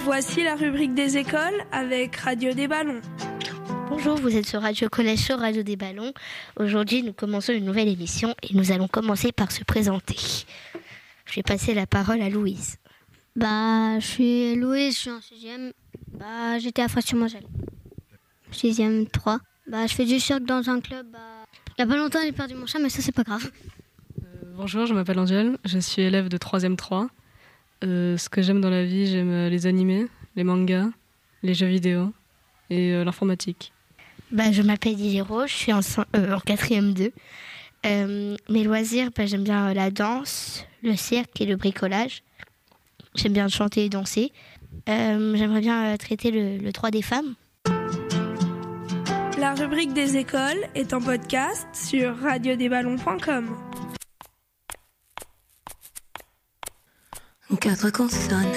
Voici la rubrique des écoles avec Radio des Ballons. Bonjour, vous êtes sur Radio Collège, sur Radio des Ballons. Aujourd'hui, nous commençons une nouvelle émission et nous allons commencer par se présenter. Je vais passer la parole à Louise. Je suis Louise, je suis en 6e. J'étais à Fras-sur-Moselle. 6e 3. Je fais du cirque dans un club. Il n'y a pas longtemps, j'ai perdu mon chat, mais ça, c'est pas grave. Bonjour, je m'appelle Angèle, je suis élève de 3e 3. Ce que j'aime dans la vie, j'aime les animés, les mangas, les jeux vidéo et l'informatique. Je m'appelle Diliro, je suis en 4e 2. Mes loisirs, j'aime bien la danse, le cirque et le bricolage. J'aime bien chanter et danser. J'aimerais bien traiter le droit des femmes. La rubrique des écoles est en podcast sur radiodesballons.com. 4 consonnes.